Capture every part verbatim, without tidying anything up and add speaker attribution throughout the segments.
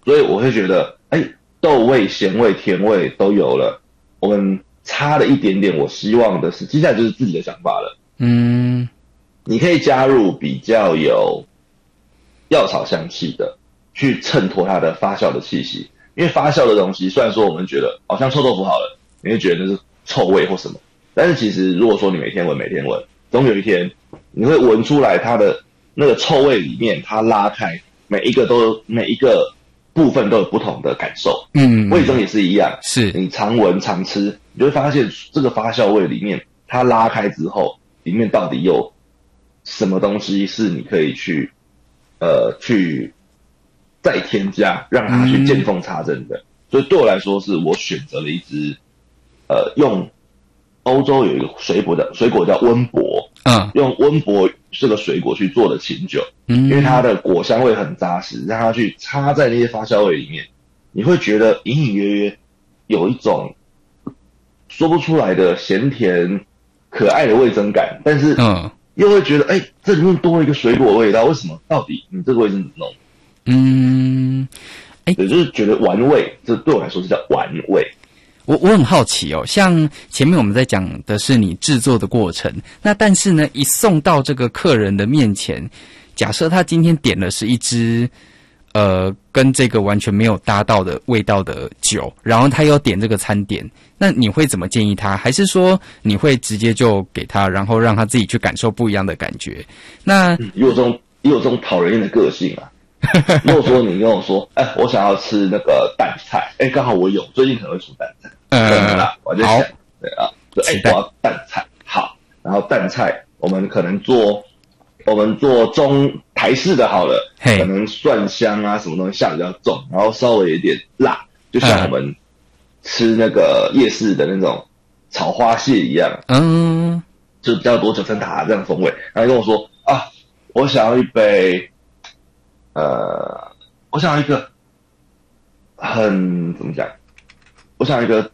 Speaker 1: 所以我会觉得，哎，豆味、咸味、甜味都有了，我们差了一点点。我希望的是，接下来就是自己的想法了。
Speaker 2: 嗯，
Speaker 1: 你可以加入比较有药草香气的，去衬托它的发酵的气息。因为发酵的东西，虽然说我们觉得好像臭豆腐好了，你会觉得那是臭味或什么，但是其实如果说你每天闻每天闻，总有一天你会闻出来它的那个臭味里面，它拉开每一个都每一个部分都有不同的感受。
Speaker 2: 嗯，
Speaker 1: 味噌也是一样，
Speaker 2: 是
Speaker 1: 你常闻常吃，你就会发现这个发酵味里面，它拉开之后，里面到底有什么东西是你可以去呃去再添加，让它去见缝插针的。嗯、所以对我来说，是我选择了一支呃用欧洲有一个水果的水果叫温柏，嗯，用温柏这个水果去做的琴酒，嗯，因为它的果香味很扎实，让它去插在那些发酵味里面，你会觉得隐隐约约有一种说不出来的咸甜可爱的味噌感，但是嗯，又会觉得哎，这里面多了一个水果味道，为什么？到底你这个味是怎么弄？嗯，哎，也就是觉得玩味，这对我来说是叫玩味。
Speaker 2: 我我很好奇哦，像前面我们在讲的是你制作的过程，那但是呢，一送到这个客人的面前，假设他今天点的是一支呃跟这个完全没有搭到的味道的酒，然后他又点这个餐点，那你会怎么建议他？还是说你会直接就给他，然后让他自己去感受不一样的感觉？那
Speaker 1: 嗯、有这种有这种讨人厌的个性啊。如果说你跟我说，哎，我想要吃那个蛋菜，哎，刚好我有，最近可能会出蛋菜，呃，啦，我就想，对啊，哎，我要蛋菜，好，然后蛋菜我们可能做，我们做中台式的好了，可能蒜香啊什么东西下比较重，然后稍微有点辣，就像我们吃那个夜市的那种炒花蟹一样，嗯，就比较多九层塔这样的风味，然后跟我说啊，我想要一杯。呃，我想要一个很怎么讲？我想要一个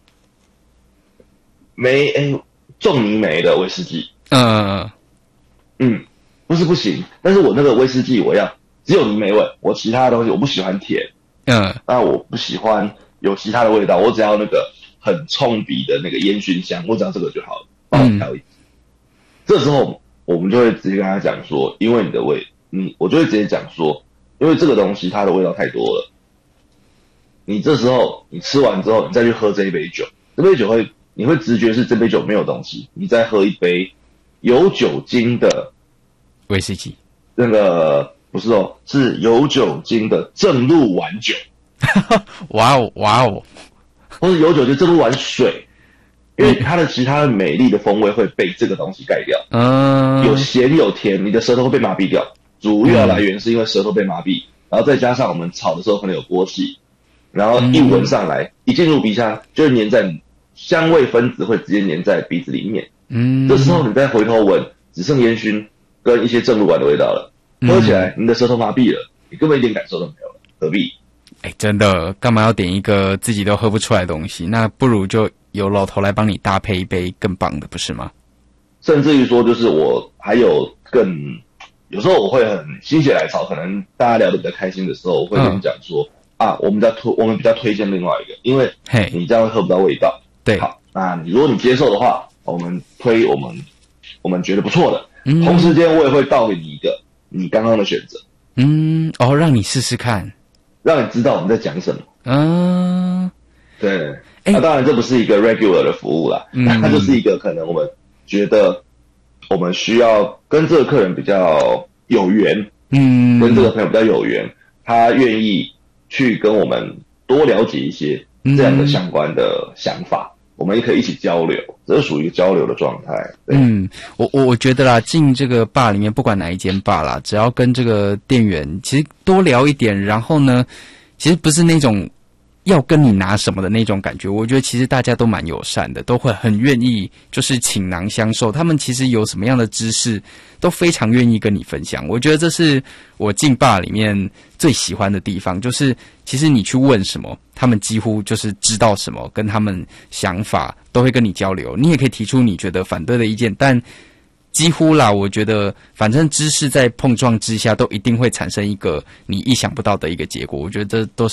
Speaker 1: 梅诶重泥梅的威士忌。嗯嗯，不是不行，但是我那个威士忌我要只有泥梅味，我其他的东西我不喜欢甜。嗯，那我不喜欢有其他的味道，我只要那个很冲鼻的那个烟熏香，我只要这个就好了，帮我调一支。嗯、这时候我们就会直接跟他讲说，因为你的味，你我就会直接讲说。因为这个东西它的味道太多了，你这时候你吃完之后，你再去喝这一杯酒，这杯酒会你会直觉是这杯酒没有东西，你再喝一杯有酒精的
Speaker 2: 威士忌，
Speaker 1: 那个不是哦，是有酒精的正露丸酒，
Speaker 2: 哇哦哇哦，
Speaker 1: 或者有酒精正露丸水，因为它的其他的美丽的风味会被这个东西盖掉，嗯，有咸有甜，你的舌头会被麻痹掉。主要来源是因为舌头被麻痹，然后再加上我们炒的时候可能有锅气，然后一闻上来，一进入鼻腔就会粘在香味分子会直接粘在鼻子里面。嗯，这时候你再回头闻，只剩烟熏跟一些正露丸的味道了。喝起来你的舌头麻痹了，你根本一点感受都没有了，何必？
Speaker 2: 哎，真的，干嘛要点一个自己都喝不出来的东西？那不如就由老头来帮你搭配一杯更棒的，不是吗？
Speaker 1: 甚至于说，就是我还有更。有时候我会很心血来潮，可能大家聊得比较开心的时候，我会跟你讲说、嗯、啊，我们比较推，我们比较推荐另外一个，因为你这样会喝不到味道。
Speaker 2: 对，
Speaker 1: 好，那你如果你接受的话，我们推我们我们觉得不错的，嗯、同时间我也会倒给你一个你刚刚的选择。
Speaker 2: 嗯，哦，让你试试看，
Speaker 1: 让你知道我们在讲什么。
Speaker 2: 嗯，
Speaker 1: 对，那、欸啊、当然这不是一个 regular 的服务啦，嗯、它就是一个可能我们觉得。我们需要跟这个客人比较有缘，嗯，跟这个朋友比较有缘，他愿意去跟我们多了解一些这样的相关的想法，嗯、我们也可以一起交流，这是属于交流的状态。
Speaker 2: 嗯，我我我觉得啦，进这个bar里面，不管哪一间bar啦，只要跟这个店员其实多聊一点，然后呢，其实不是那种。要跟你拿什么的那种感觉，我觉得其实大家都蛮友善的，都会很愿意就是倾囊相授。他们其实有什么样的知识，都非常愿意跟你分享。我觉得这是我进bar里面最喜欢的地方，就是其实你去问什么，他们几乎就是知道什么，跟他们想法都会跟你交流。你也可以提出你觉得反对的意见，但几乎啦，我觉得反正知识在碰撞之下，都一定会产生一个你意想不到的一个结果。我觉得这都是。